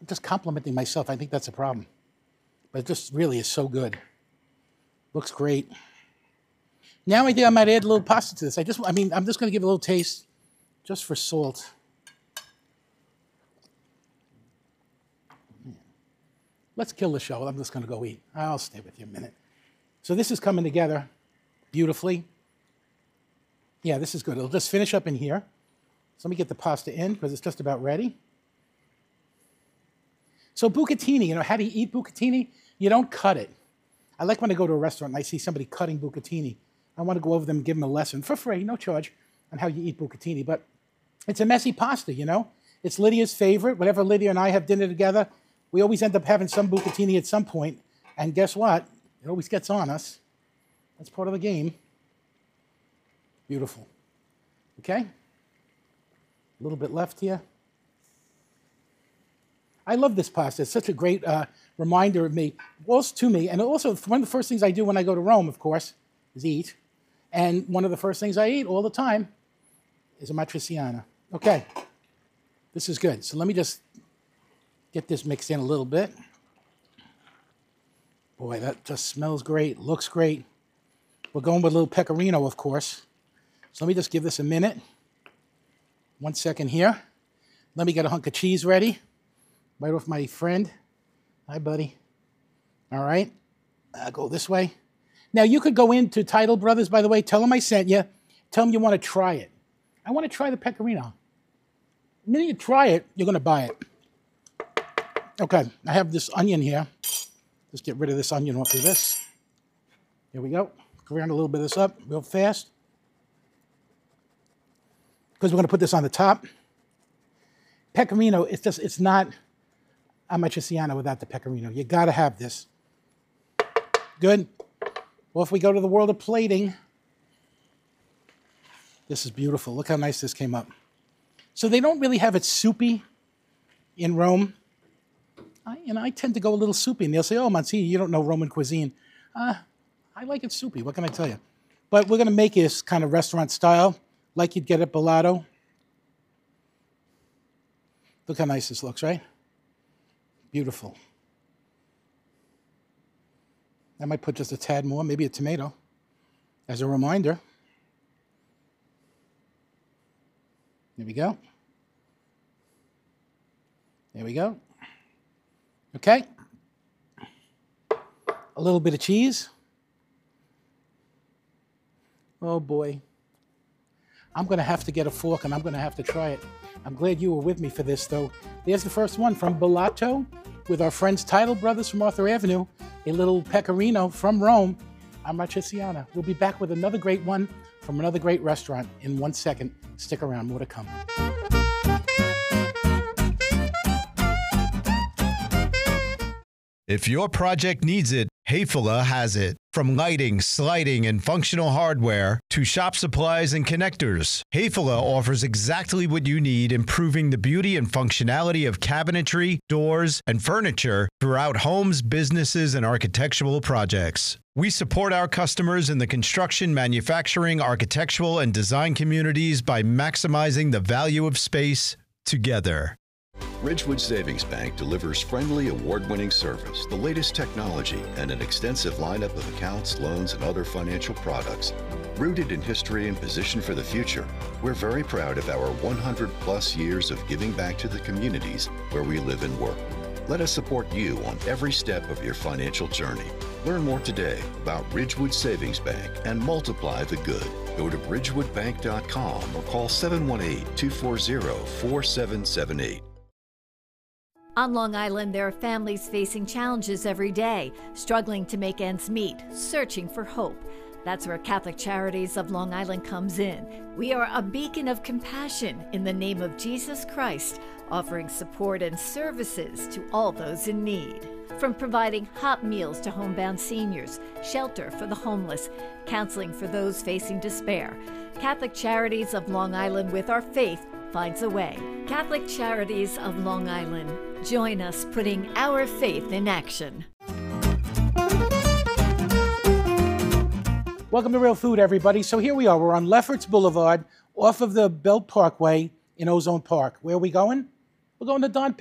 I'm just complimenting myself. I think that's a problem. But it just really is so good. Looks great. Now I think I might add a little pasta to this. I'm just going to give it a little taste just for salt. Let's kill the show. I'm just going to go eat. I'll stay with you a minute. So this is coming together beautifully. Yeah, this is good. It'll just finish up in here. So let me get the pasta in because it's just about ready. So bucatini, how do you eat bucatini? You don't cut it. I like when I go to a restaurant and I see somebody cutting bucatini. I want to go over them and give them a lesson for free, no charge, on how you eat bucatini. But it's a messy pasta, It's Lydia's favorite. Whenever Lydia and I have dinner together, we always end up having some bucatini at some point. And guess what? It always gets on us. That's part of the game. Beautiful. Okay? A little bit left here. I love this pasta. It's such a great reminder of me, also to me. And also, one of the first things I do when I go to Rome, of course, is eat. And one of the first things I eat all the time is a matriciana. Okay. This is good. So let me just get this mixed in a little bit. Boy, that just smells great, looks great. We're going with a little pecorino, of course. So let me just give this a minute. 1 second here. Let me get a hunk of cheese ready. Right off my friend. Hi, buddy. All right. I'll go this way. Now, you could go into Tidal Brothers, by the way. Tell them I sent you. Tell them you want to try it. I want to try the pecorino. And then you try it, you're going to buy it. Okay, I have this onion here. Just get rid of this onion off of this. Here we go. Grind a little bit of this up real fast. Because we're going to put this on the top. Pecorino, it's not a matriciana without the pecorino. You got to have this. Good. Well, if we go to the world of plating, this is beautiful. Look how nice this came up. So they don't really have it soupy in Rome. I tend to go a little soupy, and they'll say, oh, Monsignor, you don't know Roman cuisine. I like it soupy. What can I tell you? But we're going to make this kind of restaurant style, like you'd get at Bellato. Look how nice this looks, right? Beautiful. I might put just a tad more, maybe a tomato, as a reminder. There we go. There we go. Okay. A little bit of cheese. Oh boy. I'm going to have to get a fork and I'm going to have to try it. I'm glad you were with me for this, though. There's the first one from Bellato with our friends Tidal Brothers from Arthur Avenue, a little pecorino from Rome, a matriciana. We'll be back with another great one from another great restaurant in 1 second. Stick around, more to come. If your project needs it, Hayfula has it. From lighting, sliding, and functional hardware to shop supplies and connectors, Hayfula offers exactly what you need, improving the beauty and functionality of cabinetry, doors, and furniture throughout homes, businesses, and architectural projects. We support our customers in the construction, manufacturing, architectural, and design communities by maximizing the value of space together. Ridgewood Savings Bank delivers friendly, award-winning service, the latest technology, and an extensive lineup of accounts, loans, and other financial products. Rooted in history and positioned for the future, we're very proud of our 100-plus years of giving back to the communities where we live and work. Let us support you on every step of your financial journey. Learn more today about Ridgewood Savings Bank and multiply the good. Go to ridgewoodbank.com or call 718-240-4778. On Long Island, there are families facing challenges every day, struggling to make ends meet, searching for hope. That's where Catholic Charities of Long Island comes in. We are a beacon of compassion in the name of Jesus Christ, offering support and services to all those in need. From providing hot meals to homebound seniors, shelter for the homeless, counseling for those facing despair, Catholic Charities of Long Island, with our faith, finds a way. Catholic Charities of Long Island. Join us putting our faith in action. Welcome to Real Food, everybody. So here we are. We're on Lefferts Boulevard off of the Belt Parkway in Ozone Park. Where are we going? We're going to Don